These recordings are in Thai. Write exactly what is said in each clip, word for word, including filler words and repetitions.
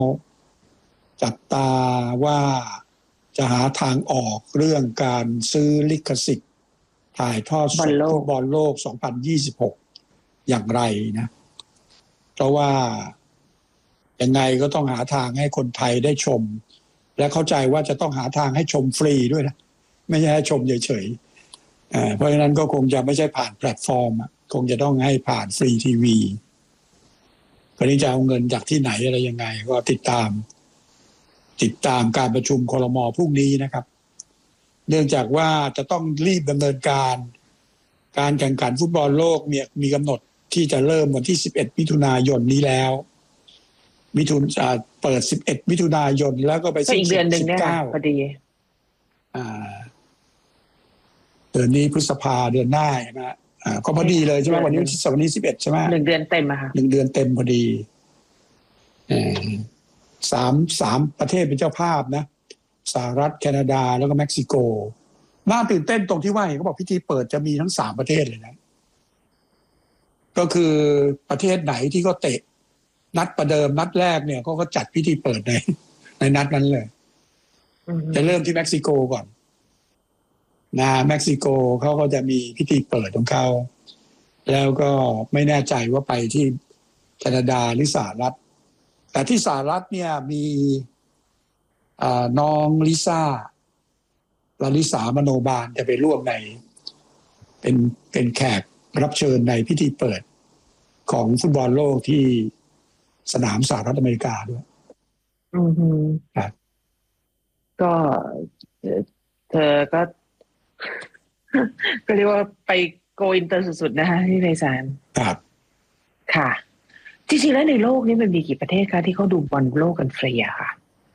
จับตาว่าจะหาทางออกเรื่องการซื้อลิขสิทธิ์ถ่ายทอดสดฟุตบอลโลกสองพันยี่สิบหกอย่างไรนะเพราะว่ายังไงก็ต้องหาทางให้คนไทยได้ชมและเข้าใจว่าจะต้องหาทางให้ชมฟรีด้วยนะไม่ใช่ให้ชมเฉยๆเพราะฉะนั้นก็คงจะไม่ใช่ผ่านแพลตฟอร์มคงจะต้องให้ผ่านฟรีทีวีคนนี้จะเอาเงินจากที่ไหนอะไรยังไงก็ติดตามติดตามการประชุมครม.พรุ่งนี้นะครับเนื่องจากว่าจะต้องรีบดำเนินการการแข่งขันฟุตบอลโลกมีมีกำหนดที่จะเริ่มวันที่สิบเอ็ดมิถุนายนนี้แล้วมิถุนจะเปิดสิบเอ็ดมิถุนายนแล้วก็ไปสิ้นสุดสิบเก้าพอดีอ่าเดือนนี้พฤษภาเดือนหน้าใช่ไหมอ่าก็พอดีเลยใช่ไหมวันนี้วันนี้สิบเอ็ดใช่ไหมหนึ่งเดือนเต็มอะค่ะหนึ่งเดือนเต็มพอดีเออสามสามประเทศเป็นเจ้าภาพนะสหรัฐแคนาดาแล้วก็เม็กซิโกน่าตื่นเต้นตรงที่ว่าเขาบอกพิธีเปิดจะมีทั้งสามประเทศเลยนะก็คือประเทศไหนที่ก็เตะนัดประเดิมนัดแรกเนี่ยเขาก็จัดพิธีเปิดในในนัดนั้นเลยจะเริ่มที่เม็กซิโกก่อนนะเม็กซิโกเขาก็จะมีพิธีเปิดของเขาแล้วก็ไม่แน่ใจว่าไปที่แคนาดาหรือสหรัฐแต่ที่สหรัฐเนี่ยมีน้องลิซ่าลาลิสามโนบาลจะไปร่วมในเป็นเป็นแขกรับเชิญในพิธีเปิดของฟุตบอลโลกที่สนามสหรัฐอเมริกาด้วยอือฮึครับก็เธอก็ก็เรียกว่าไปโกอินเตอร์สุดๆนะคะที่ไพศาลครับค่ะจริงๆแล้วในโลกนี้มันมีกี่ประเทศคะที่เขาดูบอลโลกกันฟรีอะค่ะ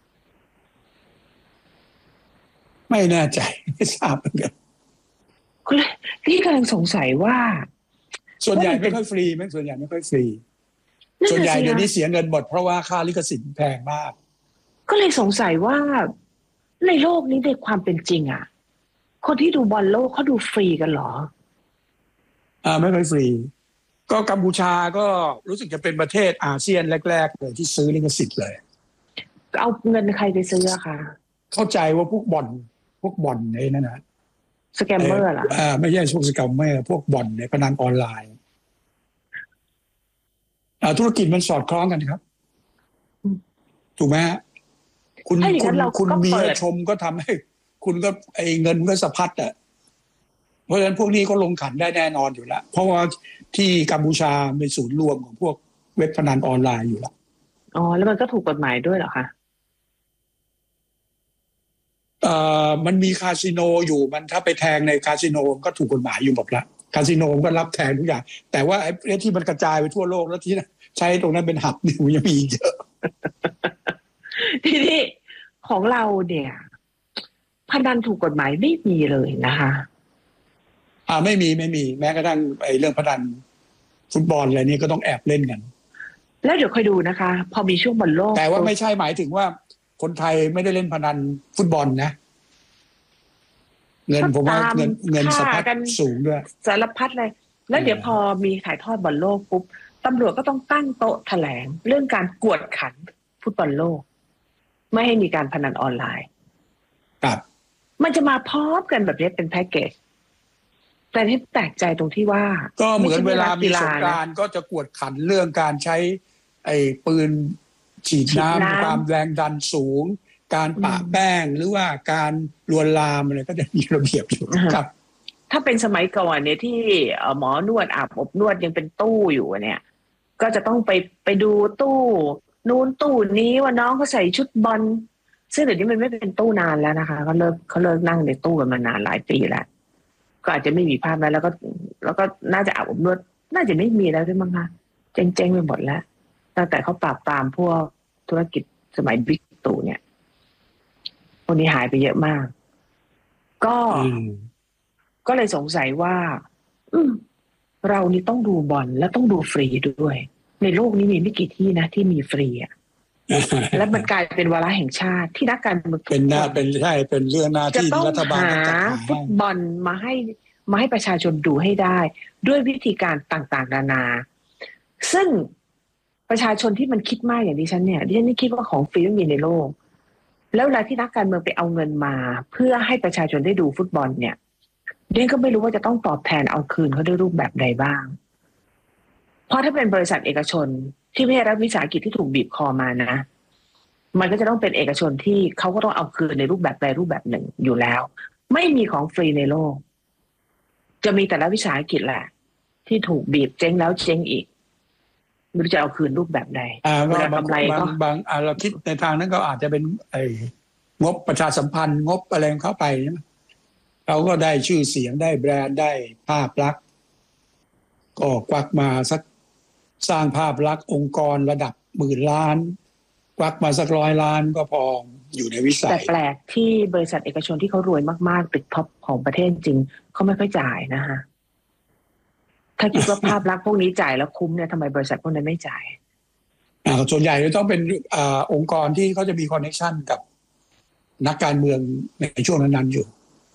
ไม่แน่ใจไม่ทราบเหมือนกันพี่กำลังสงสัยว่าส่วนใหญ่ไม่ค่อยฟรีไหมส่วนใหญ่ไม่ค่อยฟรีส่วนใหญ่เดี๋ยวนี้เสียเงินหมดเพราะว่าค่าลิขสิทธิ์แพงมากก็เลยสงสัยว่าในโลกนี้ในความเป็นจริงอะคนที่ดูบอลโลกเขาดูฟรีกันหรออ่าไม่ค่อยฟรีก็กัมพูชาก็รู้สึกจะเป็นประเทศอาเซียนแรกๆเลยที่ซื้อลิขสิทธิ์เลยเอาเงินใครไปซื้ออะคะเข้าใจว่าพวกบ่อนพวกบ่อนไอ้นั่นนะสแกมเมอร์ล่ะอ่าไม่ใช่พวกสแกมเมอร์พวกบ่อนในพนันออนไลน์อ่าธุรกิจมันสอดคล้องกันครับถูกไหมคุณคุณคุณมีชมก็ทำให้คุณก็ไอ้เงินก็สะพัดอ่ะเพราะฉะนั้นพวกนี้ก็ลงขันได้แน่นอนอยู่แล้วเพราะว่าที่กัมพูชาเป็นศูนย์รวมของพวกเว็บพนันออนไลน์อยู่แล้วอ๋อแล้วมันก็ถูกกฎหมายด้วยเหรอคะเอ่อมันมีคาสิโนอยู่มันถ้าไปแทงในคาสิโนก็ถูกกฎหมายอยู่หมดละคาสิโนก็รับแทงทุกอย่างแต่ว่าไอ้ที่มันกระจายไปทั่วโลกแล้วที่ใช้ตรงนั้นเป็นหับนี่ยังมีเยอะทีนี้ของเราเนี่ยพนันถูกกฎหมายไม่มีเลยนะคะอ่าไม่มีไม่มีแม้กระทั่งไอ้เรื่องพนันฟุตบอลอะไรนี่ก็ต้องแอบเล่นกันแล้วเดี๋ยวค่อยดูนะคะพอมีช่วงบอลโลกแต่ว่าไม่ใช่หมายถึงว่าคนไทยไม่ได้เล่นพนันฟุตบอลนะเงินผมว่าเงินเงินสะพัดสูงด้วยสารพัดเลยแล้วเดี๋ยวพอมีถ่ายทอดบอลโลกปุ๊บตำรวจก็ต้องตั้งโต๊ะแถลงเรื่องการกวดขันฟุตบอลโลกไม่ให้มีการพนันออนไลน์ครับมันจะมาพร้อมกันแบบนี้เป็นแพ็กเกจแต่ที่แปลกใจตรงที่ว่าก็เหมือนเวลามีสงกรานต์ก็จะกวดขันเรื่องการใช้ไอ้ปืนฉีดน้ำความแรงดันสูงการปะแป้งหรือว่าการลวนลามอะไรก็จะมีระเบียบอยู่ครับถ้าเป็นสมัยก่อนเนี่ยที่หมอนวดอาบอบนวดยังเป็นตู้อยู่เนี่ยก็จะต้องไปไปดูตู้นู้นตู้นี้ว่าน้องเขาใส่ชุดบอลซึ่งเดี๋ยวนี้มันไม่เป็นตู้นานแล้วนะคะเขาเลิกเขาเลิกนั่งในตู้กันมานานหลายปีแล้วก็อาจจะไม่มีภาพนั้นแล้วก็แล้วก็น่าจะอาบอบนวดน่าจะไม่มีแล้วด้วยมั้งคะเจ๊งๆไปหมดแล้วตั้งแต่เขาปราบปรามพวกธุรกิจสมัยบิ๊กตู่เนี่ยพวกนี้หายไปเยอะมากก็ก็เลยสงสัยว่าอืมเรานี่ต้องดูบอลและต้องดูฟรีด้วยในโลกนี้มีไม่กี่ที่นะที่มีฟรีอ่ะ และมันกลายเป็นวาระแห่งชาติที่นักการเมืองเป็นหน้าเป็นใช่เป็นเรื่องหน้าที่รัฐบาลต้องหาฟุตบอลมาให้มาให้ประชาชนดูให้ได้ด้วยวิธีการต่างๆนานาซึ่งประชาชนที่มันคิดมากอย่างดิฉันเนี่ยดิฉันนี่คิดว่าของฟรีไม่มีในโลกแล้วเวลาที่นักการเมืองไปเอาเงินมาเพื่อให้ประชาชนได้ดูฟุตบอลเนี่ยดิฉันก็ไม่รู้ว่าจะต้องตอบแทนเอาคืนเขาด้วยรูปแบบใดบ้างเพราะถ้าเป็นบริษัทเอกชนที่ไม่ใช่รัฐวิสาหกิจที่ถูกบีบคอมานะมันก็จะต้องเป็นเอกชนที่เขาก็ต้องเอาคืนในรูปแบบใดรูปแบบหนึ่งอยู่แล้วไม่มีของฟรีในโลกจะมีแต่ละวิสาหกิจแหละที่ถูกบีบเจ๊งแล้วเจ๊งอีกไม่รู้จะเอาคืนรูปแบบใดอ่าเวลาบางกำไรบาก็งบางอ่าเราคิดในทางนั้นก็อาจจะเป็นไอ้งบประชาสัมพันธ์งบอะไรของเขาไปใช่ไหมเขาก็ได้ชื่อเสียงได้แบรนด์ได้ภาพลักษณ์ก็กวักมาสักสร้างภาพลักษณ์องค์กรระดับหมื่นล้านกวักมาสักร้อยล้านก็พออยู่ในวิสัยแต่แปลกที่บริษัทเอกชนที่เขารวยมากๆติดท็อปของประเทศจริงเขาไม่ค่อยจ่ายนะคะถ้าคิดว่าภาพลักษณ์พวกนี้จ่ายแล้วคุ้มเนี่ยทำไมบริษัทพวกนั้นไม่จ่ายอ่าส่วนใหญ่จะต้องเป็นอ่าองค์กรที่เขาจะมีคอนเนคชั่นกับนักการเมืองในช่วงนั้นๆอยู่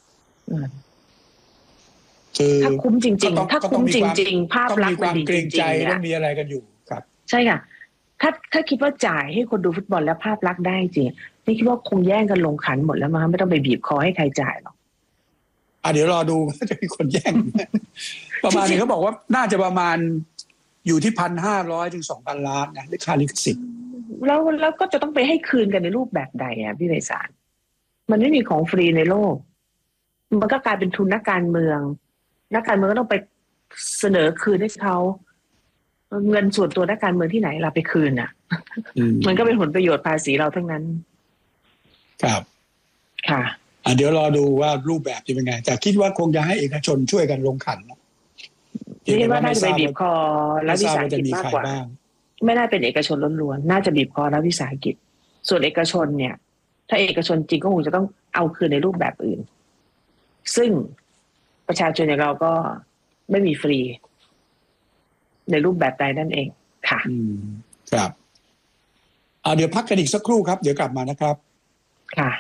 คือถ้าคุ้มจริงๆถ้าคุ้มจริงๆภาพลักษณ์มันดีจริงๆเนี่ยต้องมีอะไรกันอยู่ครับใช่ค่ะถ้าถ้าคิดว่าจ่ายให้คนดูฟุตบอลแล้วภาพลักษณ์ได้จริงนี่คิดว่าคงแย่งกันลงขันหมดแล้วมั้งไม่ต้องไปบีบคอให้ใครจ่ายหรอกอ่ะเดี๋ยวรอดูว่าจะมีคนแย่งประมาณนี้เขาบอกว่าน่าจะประมาณอยู่ที่พันห้าร้อยถึงสองพันล้านนะค่าลิขสิทธิ์แล้วแล้วก็จะต้องไปให้คืนกันในรูปแบบใดอ่ะพี่ไพศาลมันไม่มีของฟรีในโลกมันก็กลายเป็นทุนนักการเมืองนักการเมืองก็ต้องไปเสนอคืนให้เขาเงินส่วนตัวนักการเมืองที่ไหนเราไปคืนอ่ะมันก็เป็นผลประโยชน์ภาษีเราทั้งนั้นครับค่ะอ่ะเดี๋ยวรอดูว่ารูปแบบจะเป็นไงแต่คิดว่าคงจะให้เอกชนช่วยกันลงขันคิดว่าน่าจะไปบีบคอรัฐวิสาหกิจมากกว่าไม่น่าเป็นเอกชนล้วนๆน่าจะบีบคอรัฐวิสาหกิจส่วนเอกชนเนี่ยถ้าเอกชนจริงก็คงจะต้องเอาคืนในรูปแบบอื่นซึ่งประชาชนอย่างเราก็ไม่มีฟรีในรูปแบบใดนั่นเองค่ะอืมครับอ่าเดี๋ยวพักกันอีกสักครู่ครับเดี๋ยวกลับมานะครับค่ะ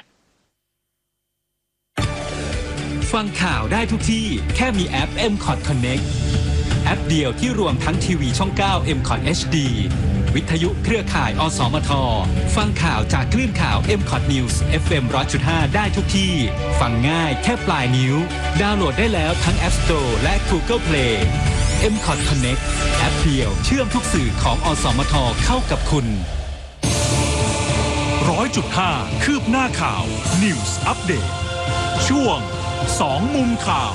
ฟังข่าวได้ทุกที่แค่มีแอป เอ็ม คอท Connect แอปเดียวที่รวมทั้งทีวีช่องเก้า เอ็ม คอท เอช ดี วิทยุเครือข่าย อสมท ฟังข่าวจากคลื่นข่าว เอ็ม คอท News เอฟ เอ็ม หนึ่งร้อยจุดห้า ได้ทุกที่ ฟังง่ายแค่ปลายนิ้วดาวน์โหลดได้แล้วทั้ง App Store และ Google Play เอ็ม คอท Connect แอปเดียวเชื่อมทุกสื่อของอสมทเข้ากับคุณร้อยจุดห้าคืบหน้าข่าว News Update ช่วงสองมุมข่าว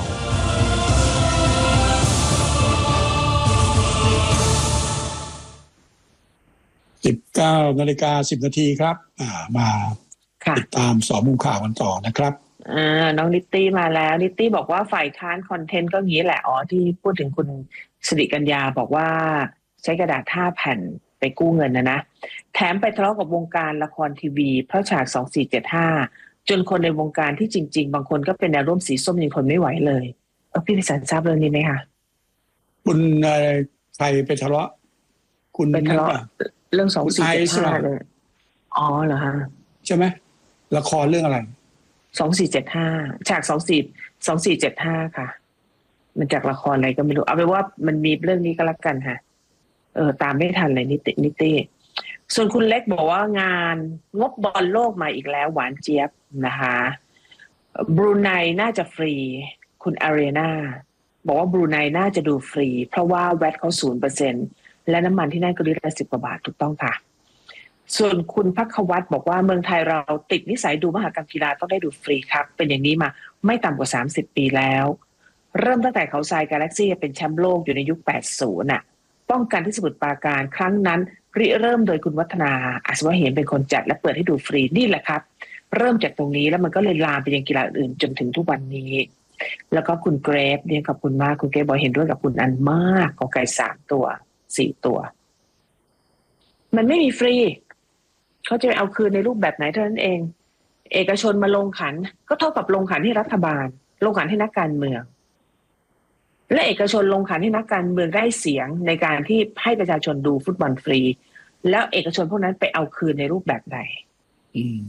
สิบเก้านาฬิกาสิบนาทีครับอ่ามาติดตามสองมุมข่าวกันต่อนะครับอ่าน้องนิตตี้มาแล้วนิตตี้บอกว่าฝ่ายค้านคอนเทนต์ก็งี้แหละอ๋อที่พูดถึงคุณสิริกัญญาบอกว่าใช้กระดาษห้าแผ่นไปกู้เงินนะนะแถมไปทะเลาะกับวงการละครทีวีเพราะฉากสองสี่เจ็ดห้าจนคนในวงการที่จริงๆบางคนก็เป็นแนวร่วมสีส้มยังทนไม่ไหวเลยเออพี่พิสันทราบเรื่องนี้ไหมคะคุณใครไปทะเลาะคุณไปทะเลาะเรื่องสองสี่เจ็ดห้าเลยอ๋อเหรอฮะใช่ไหมละครเรื่องอะไรสองสี่เจ็ดห้าฉากสองสี่สองสี่เจ็ดห้าค่ะมันจากละครอะไรก็ไม่รู้เอาไปว่ามันมีเรื่องนี้ก็แล้วกันค่ะเออตามไม่ทันเลยนิตินิติส่วนคุณเล็กบอกว่างานงบบอลโลกมาอีกแล้วหวานเจี๊ยบนะคะบรูไนน่าจะฟรีคุณอารีนาบอกว่าบรูไนน่าจะดูฟรีเพราะว่าแวตเขาศูนย์เปอร์เซ็นต์และน้ำมันที่นั่นก็ลิตรละสิบกว่าบาทถูกต้องค่ะส่วนคุณภัควัตรบอกว่าเมืองไทยเราติดนิสัยดูมหกรรมกีฬาต้องได้ดูฟรีครับเป็นอย่างนี้มาไม่ต่ำกว่าสามสิบปีแล้วเริ่มตั้งแต่เขาทรายกาแล็กซี่เป็นแชมป์โลกอยู่ในยุคแปดสิบน่ะป้องกันที่สมุทรปราการครั้งนั้นริเริ่มโดยคุณวัฒนาอัศวะเหมเป็นคนจัดและเปิดให้ดูฟรีนี่แหละครับเริ่มจากตรงนี้แล้วมันก็เลยลามไปยังกีฬาอื่นจนถึงทุกวันนี้แล้วก็คุณเกรฟเนี่ยขอบคุณมากคุณเกรฟบอกเห็นด้วยกับคุณอันมากกอไก่สามตัวสี่ตัวมันไม่มีฟรีเขาจะเอาคืนในรูปแบบไหนเท่านั้นเองเอกชนมาลงขันก็เท่ากับลงขันให้รัฐบาลลงขันให้นักการเมืองและเอกชนลงขันให้นักการเมืองได้เสียงในการที่ให้ประชาชนดูฟุตบอลฟรีแล้วเอกชนพวกนั้นไปเอาคืนในรูปแบบใดอืม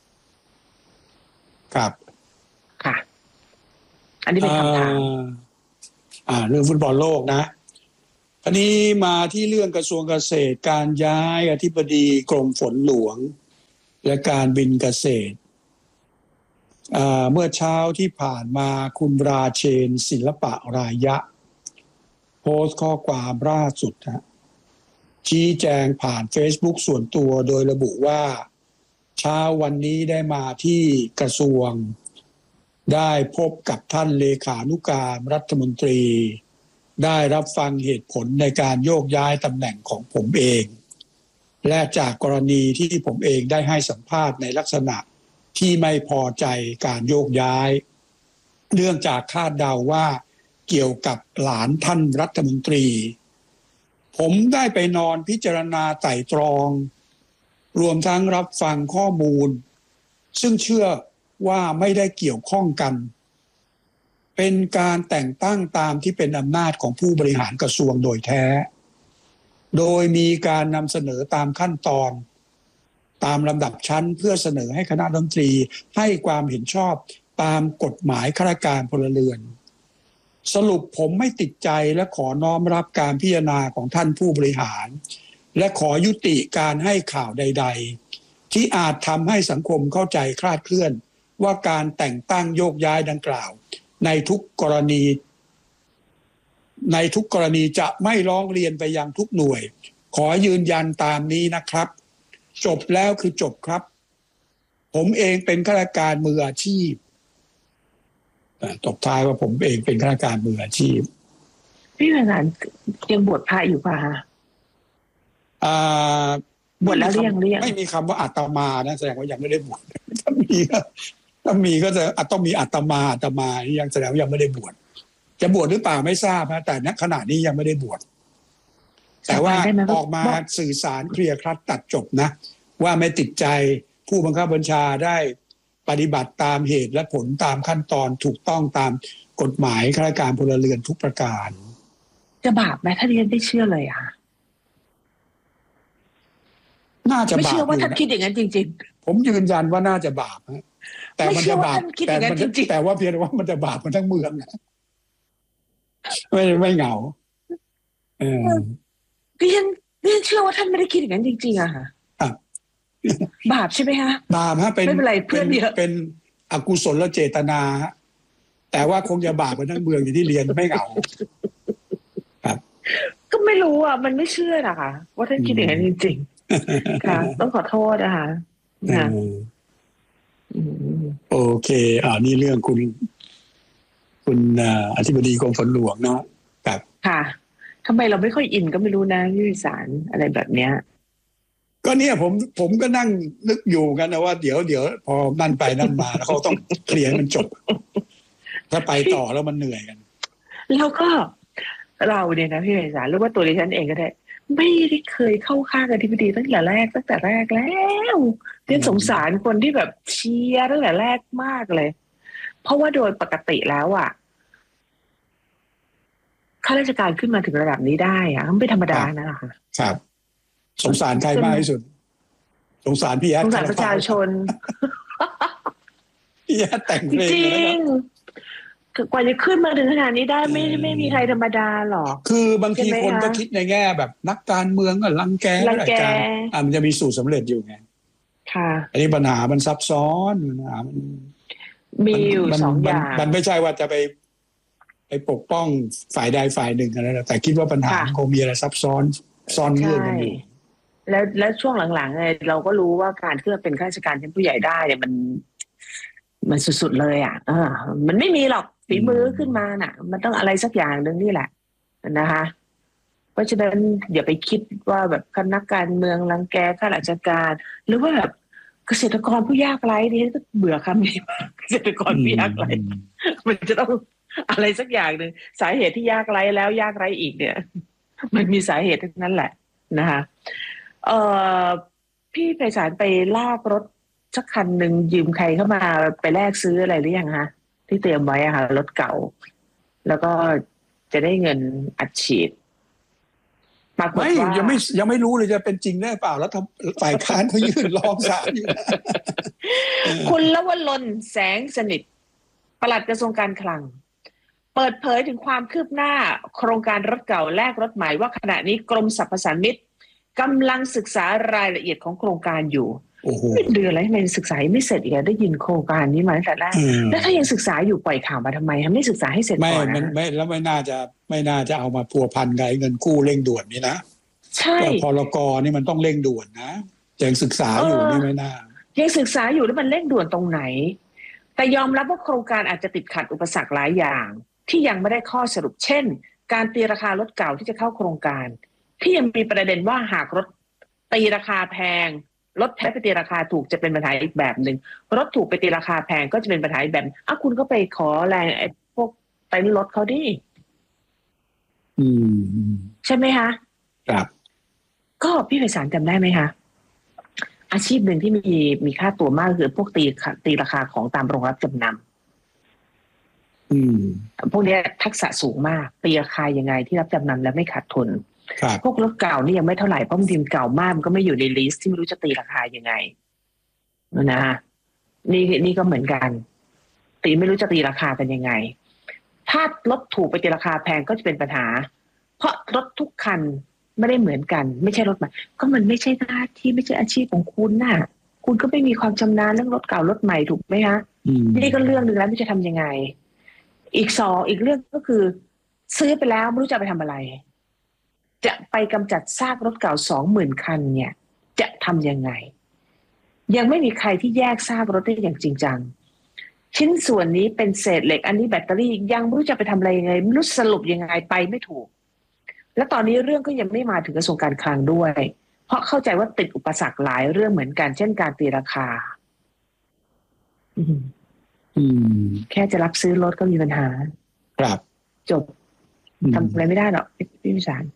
ครับค่ะอันนี้เป็นคำถามอ่าเรื่องฟุตบอลโลกนะอันนี้มาที่เรื่องกระทรวงเกษตรการย้ายอธิบดีกรมฝนหลวงและการบินเกษตรเมื่อเช้าที่ผ่านมาคุณราเชนศิลปะรายะโพสต์ข้อความล่าสุดฮะชี้แจงผ่าน Facebook ส่วนตัวโดยระบุว่าเช้าวันนี้ได้มาที่กระทรวงได้พบกับท่านเลขานุการรัฐมนตรีได้รับฟังเหตุผลในการโยกย้ายตำแหน่งของผมเองและจากกรณีที่ผมเองได้ให้สัมภาษณ์ในลักษณะที่ไม่พอใจการโยกย้ายเนื่องจากคาดเดาว่าเกี่ยวกับหลานท่านรัฐมนตรีผมได้ไปนอนพิจารณาไต่ตรองรวมทั้งรับฟังข้อมูลซึ่งเชื่อว่าไม่ได้เกี่ยวข้องกันเป็นการแต่งตั้งตามที่เป็นอำนาจของผู้บริหารกระทรวงโดยแท้โดยมีการนำเสนอตามขั้นตอนตามลำดับชั้นเพื่อเสนอให้คณะรัฐมนตรีให้ความเห็นชอบตามกฎหมายข้าราชการพลเรือนสรุปผมไม่ติดใจและขอน้อมรับการพิจารณาของท่านผู้บริหารและขอยุติการให้ข่าวใดๆที่อาจทำให้สังคมเข้าใจคลาดเคลื่อนว่าการแต่งตั้งโยกย้ายดังกล่าวในทุกกรณีในทุกกรณีจะไม่ร้องเรียนไปยังทุกหน่วยขอยืนยันตามนี้นะครับจบแล้วคือจบครับผมเองเป็นข้าราชการมืออาชีพตบท้ายว่าผมเองเป็นข้าราชการมืออาชีพพี่ประธานยังบวชพระอยู่ป่ะฮะบวชแล้วหรือยังเรียงไม่มีคำว่าอาตมานะแสดงว่ายังไม่ได้บวชถ้ามีก็ถ้ามีก็จะต้องมีอาตมาอาตมายังแสดงว่ายังไม่ได้บวชจะบวชหรือเปล่าไม่ทราบนะแต่ณขณะนี้ยังไม่ได้บวชแต่ว่าออกมาสื่อสารเคลียร์คลัดตัดจบนะว่าไม่ติดใจผู้บังคับบัญชาได้ปฏิบัติตามเหตุและผลตามขั้นตอนถูกต้องตามกฎหมายข้าราชการพลเรือนทุกประการจะบาปไหมถ้าเรียนไม่เชื่อเลยอ่ะน่าจะบาปไม่เชื่อว่าท่านคิดอย่างนั้นจริงๆผมยืนยันว่าน่าจะบาปฮะแต่มันจะบาปแต่มันแต่ว่าเพียงแต่ว่ามันจะบาปกันทั้งเมืองนะไม่ไม่เหงาเออพี่ฉันพี่ฉันเชื่อว่าท่านไม่ได้คิดอย่างนั้นจริงๆอะค่ะบาปใช่ไหมคะบาปฮะเป็นไม่เป็นไรเพื่อนเยอะเป็นอกุศลเจตนาฮะแต่ว่าคงจะบาปกันทั้งเมืองอย่างที่เรียนไม่เหงาครับก็ไม่รู้อ่ะมันไม่เชื่อนะคะว่าท่านคิดอย่างนั้นจริงๆค่ะต้องขอโทษนะคะนะโอเคอ่านี่เรื่องคุณคุณอธิบดีกรมฝนหลวงเนาะครับค่ะทำไมเราไม่ค่อยอินก็ไม่รู้นะยุติสารอะไรแบบเนี้ยก็เนี่ยผมผมก็นั่งนึกอยู่กันนะว่าเดี๋ยวเดี๋ยวพอนั่นไปนั่นมาแล้วเขาต้องเคลียร์มันจบถ้าไปต่อแล้วมันเหนื่อยกันแล้วก็เราเนี่ยนะพี่ไพศาลหรือว่าตัวดิฉันเองก็ได้ไม่ได้เคยเข้าข้างอธิบดีตั้งแต่แรกตั้งแต่แรกแล้วเรียนสงสารคนที่แบบเชียร์ตั้งแต่แรกมากเลยเพราะว่าโดยปกติแล้วอ่ะข้าราชการขึ้นมาถึงระดับนี้ได้อ่ะมันไม่ธรรมดานะคะครับสงสารใครมากที่สุดสงสารพี่แอดสงสารประชาชนพี่แอดแต่งเพลงจริงกว่าจะขึ้นมาถึงขนาดนี้ได้ไม่ไม่มีใครธรรมดาหรอกคือบางทีคนก็คิดในแง่แบบนักการเมืองก็รังแกรังแกอ่ะมันจะมีสูตรสำเร็จอยู่ไงค่ะอันนี้ปัญหามันซับซ้อนนะมันมีอยู่สองอย่างมันไม่ใช่ว่าจะไปไปปกป้องฝ่ายใดฝ่ายหนึ่งอะไรแต่คิดว่าปัญหาคงมีอะไรซับซ้อนซ้อนเรื่องกันอยู่แล้วแล้วช่วงหลังๆเนี่ยเราก็รู้ว่าการที่จะเป็นข้าราชการชั้นผู้ใหญ่ได้เนี่ยมันมันสุดๆเลยอ่ะเออมันไม่มีหรอกฝีมือขึ้นมาน่ะมันต้องอะไรสักอย่างนึงนี่แหละนะคะเพราะฉะนั้นอย่าไปคิดว่าแบบคณะการเมืองรังแกข้าราชการหรือว่าแบบเกษตรกรผู้ยากไร้นี่ก็เบื่อคำนี้มากเกษตรกรผู้ยากไร้มันจะต้องอะไรสักอย่างนึงสาเหตุที่ยากไร้แล้วยากไร้อีกเนี่ยมันมีสาเหตุทั้งนั้นแหละนะคะเอ่อพี่ไพศาลไปลากรถสักคันหนึ่งยืมใครเข้ามาไปแลกซื้ออะไรหรือยังคะที่เตรียมไว้อะค่ะรถเก่าแล้วก็จะได้เงินอัดฉีดไม่ยังไม่ยังไม่รู้เลยจะเป็นจริงได้เปล่าแล้วฝ่ายค้านเขายื่นร้องศาลอยู่คุณลวลนแสงสนิทปลัดกระทรวงการคลังเปิดเผยถึงความคืบหน้าโครงการรถเก่าแลกรถใหม่ว่าขณะนี้กรมสรรพสามิตกำลังศึกษารายละเอียดของโครงการอยู่ไม่เดือนอะไรทำไมศึกษาไม่เสร็จอีกได้ยินโครงการนี้มาตั้งแต่แรกแล้วถ้ายังศึกษาอยู่ปล่อยข่าวมาทำไมไม่ศึกษาให้เสร็จก่อนนะไม่แล้วไม่น่าจะไม่น่าจะเอามาพัวพันกับเงินกู้เร่งด่วนนี่นะใช่พรกนี่มันต้องเร่งด่วนนะยังศึกษาอยู่นี่ไม่น่ายังศึกษาอยู่แล้วมันเร่งด่วนตรงไหนแต่ยอมรับว่าโครงการอาจจะติดขัดอุปสรรคหลายอย่างที่ยังไม่ได้ข้อสรุปเช่นการตีราคารถเก่าที่จะเข้าโครงการที่ยังมีประเด็นว่าหากรถตีราคาแพงรถแพงไปตีราคาถูกจะเป็นปัญหาอีกแบบหนึ่งรถถูกไปตีราคาแพงก็จะเป็นปัญหาอีกแบบอ้าวคุณก็ไปขอแรงไอ้พวกเต็นท์รถเขาดิอืมใช่ไหมคะครับก็พี่ไพศาลจำได้ไหมคะอาชีพหนึ่งที่มีมีค่าตัวมากคือพวกตีตีราคาของตามโรงรับจำนำอืมพวกนี้ทักษะสูงมากตีราคายังไงที่รับจำนำแล้วไม่ขาดทุนพวกรถเก่านี่ยังไม่เท่าไหร่เพราะมันทีมเก่ามากมันก็ไม่อยู่ในลิสต์ที่ไม่รู้จะตีราคายังไงนะฮะนี่นี่ก็เหมือนกันตีไม่รู้จะตีราคากันยังไงถ้ารถถูกไปตีราคาแพงก็จะเป็นปัญหาเพราะรถทุกคันไม่ได้เหมือนกันไม่ใช่รถใหม่ก็มันไม่ใช่หน้าที่ไม่ใช่อาชีพของคุณน่ะคุณก็ไม่มีความชำนาญเรื่องรถเก่ารถใหม่ถูกไหมคะนี่ก็เรื่องนึงแล้วไม่จะทำยังไงอีกสองอีกเรื่องก็คือซื้อไปแล้วไม่รู้จะไปทำอะไรจะไปกำจัดซากรถเก่าสองหมื่นคันเนี่ยจะทำยังไงยังไม่มีใครที่แยกซากรถได้อย่างจริงจังชิ้นส่วนนี้เป็นเศษเหล็กอันนี้แบตเตอรี่ยังไม่รู้จะไปทำอะไรยังไงไม่รู้สรุปยังไงไปไม่ถูกและตอนนี้เรื่องก็ยังไม่มาถึงกระทรวงการคลังด้วยเพราะเข้าใจว่าติดอุปสรรคหลายเรื่องเหมือนกันเช่นการตีราคาอืมอืมแค่จะรับซื้อรถก็มีปัญหาครับจบทำอะไรไม่ได้หรอกพี่วิสาร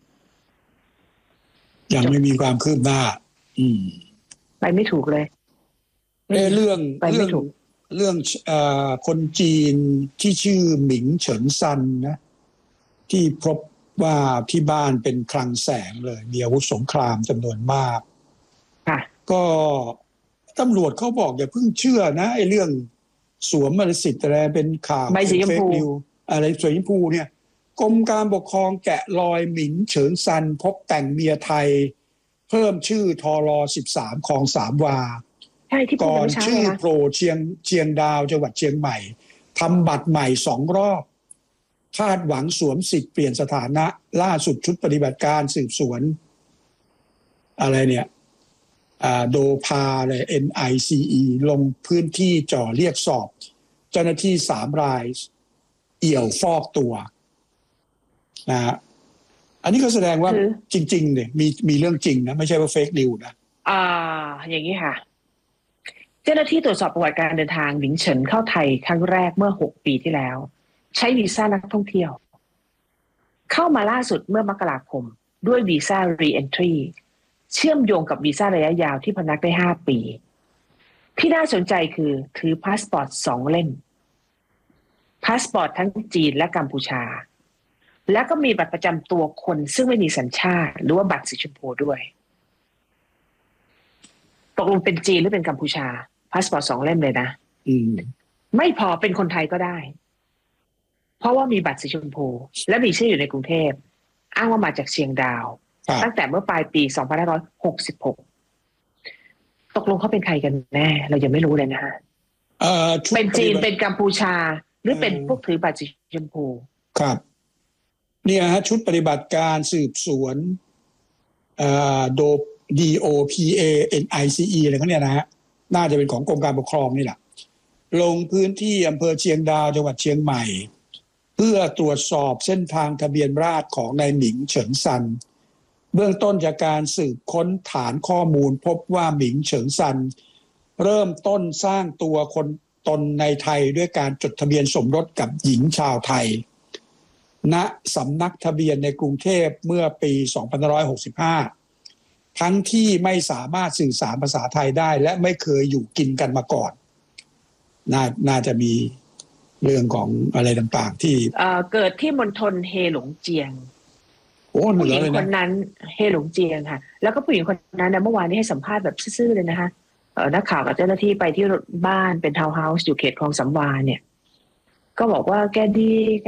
ยังไม่มีความคืบหน้าอืมไปไม่ถูกเลยเอเรื่องเรื่องเรื่องเอ่อคนจีนที่ชื่อหมิงเฉินซันนะที่พบว่าที่บ้านเป็นคลังแสงเลยมีอาวุธสงครามจำนวนมากค่ะก็ตำรวจเขาบอกอย่าเพิ่งเชื่อนะไอ้เรื่องสวมมรสิทธิ์อะไรเป็นข่าวใบสีชมพูอะไรสีชมพูเนี่ยกรมการปกครองแกะรอยหมิงเฉินซันพบแต่งเมียไทยเพิ่มชื่อทรสิบสามคลองสามวาก่อนชื่อโผล่เชียงเชียงดาวจังหวัดเชียงใหม่ทำบัตรใหม่สองรอบคาดหวังสวมสิทธิ์เปลี่ยนสถานะล่าสุดชุดปฏิบัติการสืบสวนอะไรเนี่ยโดพาเลย เอ็น ไอ ซี อี ลงพื้นที่จ่อเรียกสอบเจ้าหน้าที่สามรายเอี่ยวฟอกตัวนะฮะอันนี้ก็แสดงว่าจริงๆเนี่ยมีมีเรื่องจริงนะไม่ใช่ว่าเฟกนิวนะอ่าอย่างนี้ค่ะเจ้าหน้าที่ตรวจสอบประวัติการเดินทางหมิงเฉินเข้าไทยครั้งแรกเมื่อหกปีที่แล้วใช้วีซ่านักท่องเที่ยวเข้ามาล่าสุดเมื่อมกราคมด้วยวีซ่า Re-entry เชื่อมโยงกับวีซ่าระยะยาวที่พนักได้ห้าปีที่น่าสนใจคือถือพาสปอร์ตสองเล่มพาสปอร์ตทั้งจีนและกัมพูชาแล้วก็มีบัตรประจำตัวคนซึ่งไม่มีสัญชาติหรือว่าบัตรสีชมพูด้วยตกลงเป็นจีนหรือเป็นกัมพูชาพาสปอร์ตสองเล่มเลยนะอืมไม่พอเป็นคนไทยก็ได้เพราะว่ามีบัตรสีชมพูและมีชื่ออยู่ในกรุงเทพอ้างว่ามาจากเชียงดาวตั้งแต่เมื่อปลายปีสองพันห้าร้อยหกสิบหกตกลงเขาเป็นใครกันแน่เรายังไม่รู้เลยนะฮะเป็นจีนเป็นกัมพูชาหรือเป็นพวกถือบัตรสีชมพูครับเนี่ยฮะชุดปฏิบัติการสืบสวนโด ดี โอ พี เอ เอ็น ไอ ซี อี อะไรเขาเนี่ยนะฮะน่าจะเป็นของกรมการปกครองนี่แหละลงพื้นที่อำเภอเชียงดาวจังหวัดเชียงใหม่เพื่อตรวจสอบเส้นทางทะเบียนราษฎร์ของนายหมิงเฉินซันเบื้องต้นจากการสืบค้นฐานข้อมูลพบว่าหมิงเฉินซันเริ่มต้นสร้างตัวคนตนในไทยด้วยการจดทะเบียนสมรสกับหญิงชาวไทยณสำนักทะเบียนในกรุงเทพเมื่อปีสองพันห้าร้อยหกสิบห้าทั้งที่ไม่สามารถสื่อสารภาษาไทยได้และไม่เคยอยู่กินกันมาก่อนน่าน่าจะมีเรื่องของอะไรต่างๆที่เอ่อเกิดที่มณฑลเฮหลงเจียงโอ้ผู้หญิงคนนั้นเฮหลงเจียงค่ะแล้วก็ผู้หญิงคนนั้นนะเมื่อวานนี้ให้สัมภาษณ์แบบซื่อๆเลยนะคะเอ่อนักข่าวกับเจ้าหน้าที่ไปที่บ้านเป็นทาวน์เฮาส์อยู่เขตคลองสำวาเนี่ยก็บอกว่าแกดีแก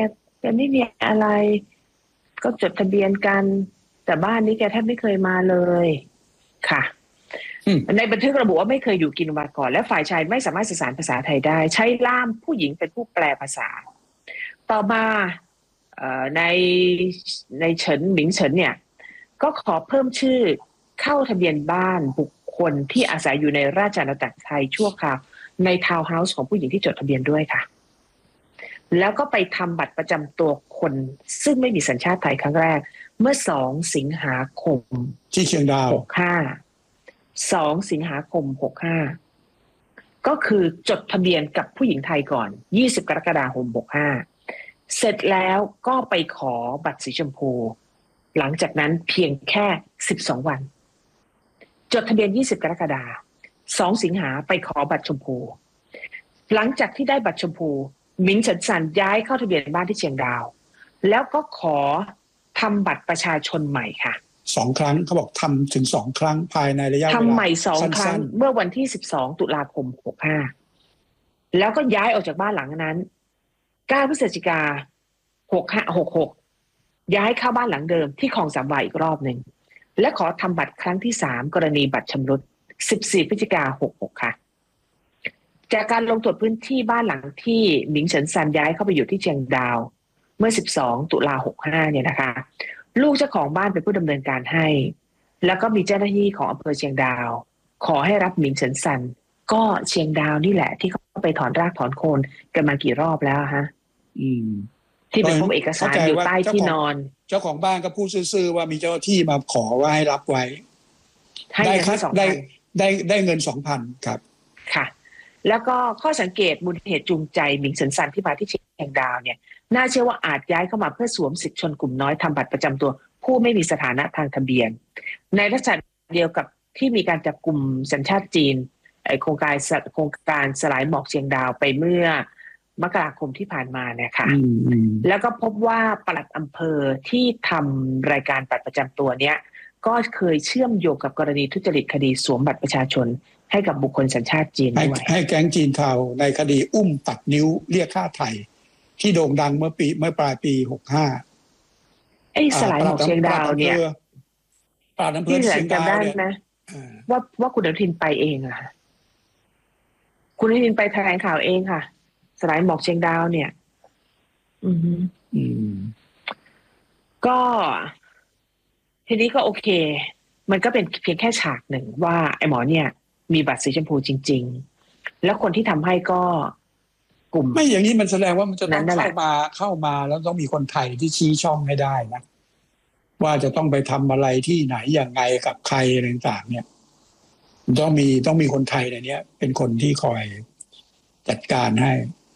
แกไม่มีอะไรก็จดทะเบียนกันแต่บ้านนี้แกแทบไม่เคยมาเลยค่ะในบันทึกระบุว่าไม่เคยอยู่กินมาก่อนและฝ่ายชายไม่สามารถสื่อสารภาษาไทยได้ใช้ล่ามผู้หญิงเป็นผู้แปลภาษาต่อมาในในเฉินหมิงเฉินเนี่ยก็ขอเพิ่มชื่อเข้าทะเบียนบ้านบุคคลที่อาศัยอยู่ในราชอาณาจักรไทยชั่วคราวในทาวน์เฮาส์ของผู้หญิงที่จดทะเบียนด้วยค่ะแล้วก็ไปทำบัตรประจำตัวคนซึ่งไม่มีสัญชาติไทยครั้งแรกเมื่อสองสิงหาคมที่เชียงดาวหกห้าสองสิงหาคมหกห้าก็คือจดทะเบียนกับผู้หญิงไทยก่อนยี่สิบกรกฎาคมหกห้าเสร็จแล้วก็ไปขอบัตรสีชมพูหลังจากนั้นเพียงแค่สิบสองวันจดทะเบียนยี่สิบกรกฎาคมสองสิงหาไปขอบัตรชมพูหลังจากที่ได้บัตรชมพูหมิงเฉินซันย้ายเข้าทะเบียนบ้านที่เชียงดาวแล้วก็ขอทำบัตรประชาชนใหม่ค่ะสองครั้งเขาบอกทำถึงสองครั้งภายในระยะเวลาทำใหม่สองครั้งเมื่อวันที่สิบสองตุลาคมหกห้าแล้วก็ย้ายออกจากบ้านหลังนั้นเก้าพฤศจิกาหกห้าหกหกย้ายเข้าบ้านหลังเดิมที่คลองสามวาอีกรอบหนึ่งและขอทำบัตรครั้งที่สามกรณีบัตรชำรุดสิบสี่พฤศจิกาหกหกค่ะจากการลงตรวจพื้นที่บ้านหลังที่หมิงเฉินซันย้ายเข้าไปอยู่ที่เชียงดาวเมื่อสิบสองตุลาหกห้าเนี่ยนะคะลูกเจ้าของบ้านเป็นผู้ดำเนินการให้แล้วก็มีเจ้าหน้าที่ของอำเภอเชียงดาวขอให้รับหมิงเฉินซันก็เชียงดาวนี่แหละที่เขาไปถอนรากถอนโคนกันมากี่รอบแล้วฮะอืมที่เป็นพวกเอกสารอยู่ใต้ที่นอนเจ้าของบ้านก็พูดซื่อๆว่ามีเจ้าหน้าที่มาขอว่าให้รับไว้ได้ค่าได้ได้ได้เงินสองพันครับค่ะแล้วก็ข้อสังเกตมูลเหตุจูงใจหมิงเฉินซันที่มาที่เชียงดาวเนี่ยน่าเชื่อว่าอาจย้ายเข้ามาเพื่อสวมสิทธิชนกลุ่มน้อยทำบัตรประจำตัวผู้ไม่มีสถานะทางทะเบียนในลักษณะเดียวกับที่มีการจับกลุ่มสัญชาติจีนโครงการโครงการสลายหมอกเชียงดาวไปเมื่อมกราคมที่ผ่านมาเนี่ยค่ะแล้วก็พบว่าปลัดอำเภอที่ทำรายการบัตรประจำตัวเนี้ยก็เคยเชื่อมโยงกับกรณีทุจริตคดีสวมบัตรประชาชนให้กับบุคคลสัญชาติจีนด้วยให้แก๊งจีนเทาในคดีอุ้มตัดนิ้วเรียกค่าไถ่ที่โด่งดังเมื่อปีเมื่อปลายปีหกห้าไอ้สลายหมอกเชียงดาวเนี่ยปราดอำเภอเชียงดาวเนี่ยนะว่าว่าคุณอนุทินไปเองอะคุณอนุทินไปแถลงข่าวเองค่ะสลายหมอกเชียงดาวเนี่ยอืมอืมก็ทีนี้ก็โอเคมันก็เป็นเพียงแค่ฉากหนึ่งว่าไอ้หมอเนี่ยมีบัตรสีชมพูจริงๆแล้วคนที่ทำให้ก็กลุ่มไม่อย่างนี้มันแสดงว่ามันจะต้องเข้ามาเข้ามาแล้วต้องมีคนไทยที่ชี้ช่องให้ได้นะว่าจะต้องไปทำอะไรที่ไหนอย่างไงกับใครต่างๆเนี่ยต้องมีต้องมีคนไทยในนี้เป็นคนที่คอยจัดการให้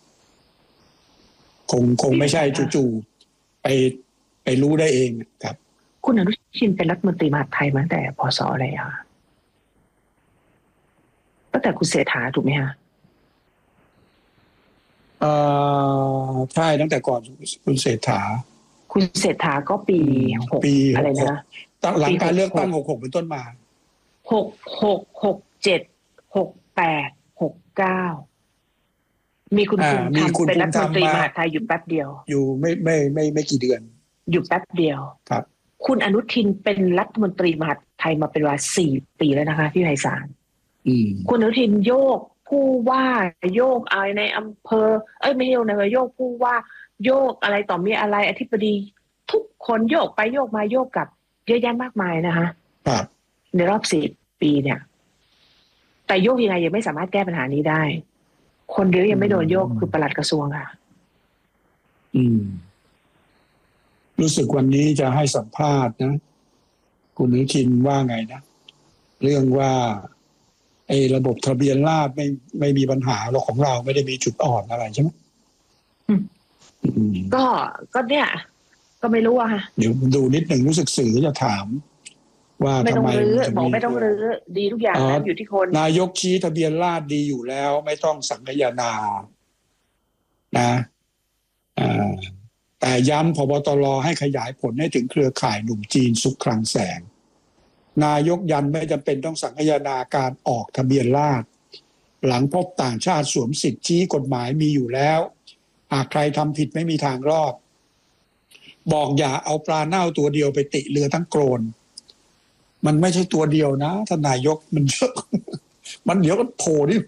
คงคงไม่ใช่จู่ๆไปไปรู้ได้เองครับคุณอนุทินเป็นรัฐมนตรีมหาดไทยมาตั้งแต่พ.ศ.อะไรอ่ะตั้งแต่คุณเศรษฐาถูกไหมฮะเอ่อใช่ตั้งแต่ก่อนคุณเศรษฐาคุณเศรษฐาก็ปีหกอะไรนะหลังการเลือกตั้งหกหกเป็นต้นมาหกหกหกเจ็ดหกแปดหกเก้ามีคุณภูมิธรรมเป็นรัฐมนตรีมหาดไทยอยู่แป๊บเดียวอยู่ไม่ไม่ไม่ไม่กี่เดือนอยู่แป๊บเดียวครับคุณอนุทินเป็นรัฐมนตรีมหาดไทยมาเป็นเวลาสี่ปีแล้วนะคะพี่ไพศาลคุณอนุทินโยกผู้ว่าโยกอะไรในอำเภอเอ้ยไม่โยกในโยกผู้ว่าโยกอะไรต่อมีอะไรอธิบดีทุกคนโยกไปโยกมาโยกกลับเยอะแยะมากมายนะคะครับในรอบสี่ปีเนี่ยแต่โยกยังไงยังไม่สามารถแก้ปัญหานี้ได้คนเดียวยังไม่โดนโยกคือปลัดกระทรวงค่ะอืมรู้สึกวันนี้จะให้สัมภาษณ์นะคุณอนุทินว่าไงนะเรื่องว่าไอ้ระบบทะเบียนราษฎร์ไม่ไม่มีปัญหาหรอกของเราไม่ได้มีจุดอ่อนอะไรใช่ไหมก็ก็เนี่ยก็ไม่รู้อะค่ะเดี๋ยวดูนิดหนึ่งรู้สึกสื่อจะถามว่าทำไมบอกไม่ต้องรื้อดีทุกอย่างนะอยู่ที่คนนายกชี้ทะเบียนราษฎร์ดีอยู่แล้วไม่ต้องสังคายนานะอ่าแต่ย้ำผบตรให้ขยายผลให้ถึงเครือข่ายหนุ่มจีนซุกคลังแสงนายกยันไม่จำเป็นต้องสังคายนาการออกทะเบียนราษฎร์หลังพบต่างชาติสวมสิทธิชี้กฎหมายมีอยู่แล้วหากใครทำผิดไม่มีทางรอดบอกอย่าเอาปลาเน่าตัวเดียวไปติเรือทั้งโกลนมันไม่ใช่ตัวเดียวนะท่านนายกมันเยอะมันเดี๋ยวก็โผล่ที่